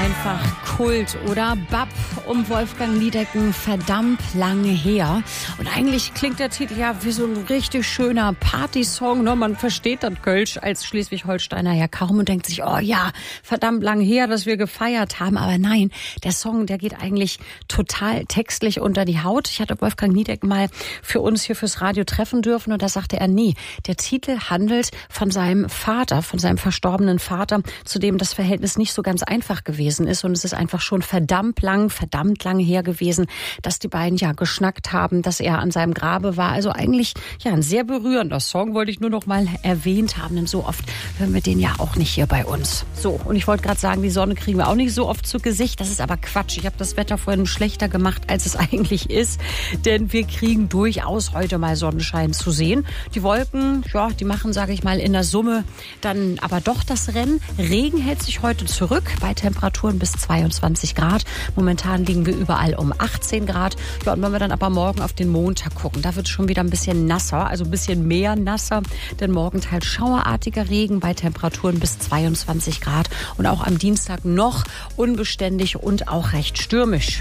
einfach Kult, oder? Bab um Wolfgang Niedecken, verdammt lange her. Und eigentlich klingt der Titel ja wie so ein richtig schöner Partysong. Ne? Man versteht dann Kölsch als Schleswig-Holsteiner ja kaum und denkt sich, oh ja, verdammt lang her, dass wir gefeiert haben. Aber nein, der Song, der geht eigentlich total textlich unter die Haut. Ich hatte Wolfgang Niedecken mal für uns hier fürs Radio treffen dürfen und da sagte er, nee, der Titel handelt von seinem Vater, von seinem verstorbenen Vater, zu dem das Verhältnis nicht so ganz einfach gewesen ist. Und es ist einfach schon verdammt lang her gewesen, dass die beiden ja geschnackt haben, dass er an seinem Grabe war. Also eigentlich ja ein sehr berührender Song, wollte ich nur noch mal erwähnt haben, denn so oft hören wir den ja auch nicht hier bei uns. So, und ich wollte gerade sagen, die Sonne kriegen wir auch nicht so oft zu Gesicht. Das ist aber Quatsch. Ich habe das Wetter vorhin schlechter gemacht, als es eigentlich ist, denn wir kriegen durchaus heute mal Sonnenschein zu sehen. Die Wolken, ja, die machen, sage ich mal, in der Summe dann aber doch das Rennen. Regen hält sich heute zurück bei Temperaturen bis 22 Grad. Momentan liegen wir überall um 18 Grad. Ja, und wenn wir dann aber morgen auf den Montag gucken, da wird es schon wieder ein bisschen nasser, also ein bisschen mehr nasser, denn morgen teils schauerartiger Regen bei Temperaturen bis 22 Grad und auch am Dienstag noch unbeständig und auch recht stürmisch.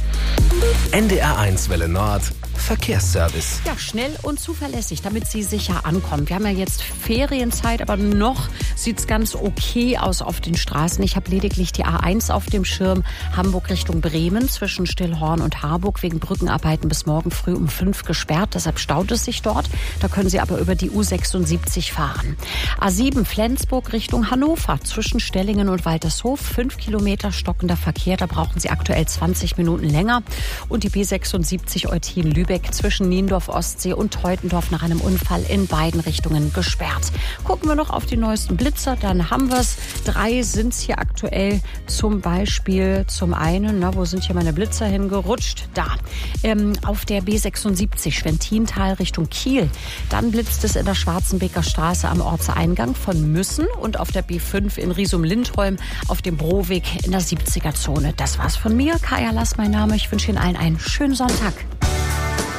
NDR1 Welle Nord Verkehrsservice. Ja, schnell und zuverlässig, damit Sie sicher ankommen. Wir haben ja jetzt Ferienzeit, aber noch sieht's ganz okay aus auf den Straßen. Ich habe lediglich die A1 auf dem Schirm, Hamburg Richtung Bremen, zwischen Stillhorn und Harburg, wegen Brückenarbeiten bis morgen früh um 5 gesperrt. Deshalb staut es sich dort. Da können Sie aber über die U76 fahren. A7 Flensburg Richtung Hannover, zwischen Stellingen und Waltershof, 5 Kilometer stockender Verkehr. Da brauchen Sie aktuell 20 Minuten länger. Und die B76 Eutin-Lübeck zwischen Niendorf Ostsee und Teutendorf nach einem Unfall in beiden Richtungen gesperrt. Gucken wir noch auf die neuesten Blitzer, dann haben wir es. 3 sind es hier aktuell, zum Beispiel zum einen, na, wo sind hier meine Blitzer hingerutscht? Da, auf der B76 Schwentintal Richtung Kiel. Dann blitzt es in der Schwarzenbeker Straße am Ortseingang von Müssen und auf der B5 in Riesum-Lindholm auf dem Broweg in der 70er-Zone. Das war's von mir. Kaja Lass mein Name. Ich wünsche Ihnen allen einen schönen Sonntag.